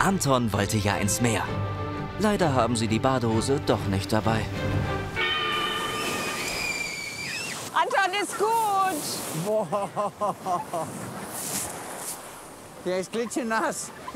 Anton wollte ja ins Meer. Leider haben sie die Badehose doch nicht dabei. Anton ist gut. Boah. Der ist glitschnass.